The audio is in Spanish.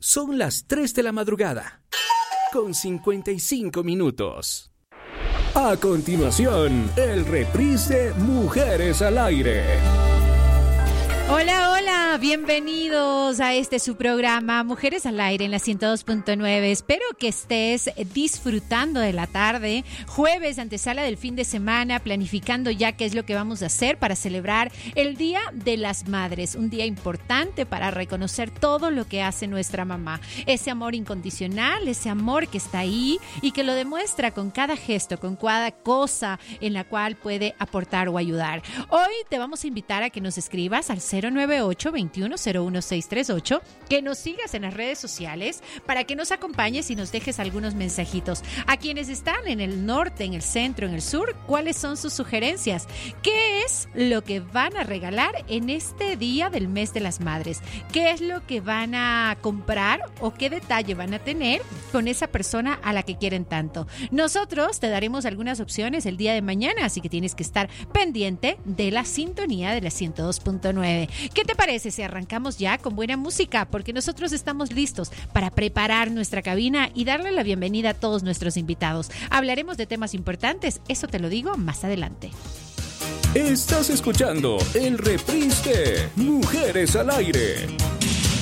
Son las 3 de la madrugada, con 55 minutos. A continuación, el reprise de Mujeres al Aire. Hola, hola, bienvenidos a su programa Mujeres al Aire en la 102.9. Espero que estés disfrutando de la tarde, jueves, antesala del fin de semana, planificando ya qué es lo que vamos a hacer para celebrar el Día de las Madres, un día importante para reconocer todo lo que hace nuestra mamá, ese amor incondicional, ese amor que está ahí y que lo demuestra con cada gesto, con cada cosa en la cual puede aportar o ayudar. Hoy te vamos a invitar a que nos escribas al 098-2101-638, que nos sigas en las redes sociales para que nos acompañes y nos dejes algunos mensajitos. A quienes están en el norte, en el centro, en el sur, ¿cuáles son sus sugerencias? ¿Qué es lo que van a regalar en este día del mes de las madres? ¿Qué es lo que van a comprar o qué detalle van a tener con esa persona a la que quieren tanto? Nosotros te daremos algunas opciones el día de mañana, así que tienes que estar pendiente de la sintonía de la 102.9. ¿Qué te parece si arrancamos ya con buena música? Porque nosotros estamos listos para preparar nuestra cabina y darle la bienvenida a todos nuestros invitados. Hablaremos de temas importantes, eso te lo digo más adelante. Estás escuchando el reprise de Mujeres al Aire.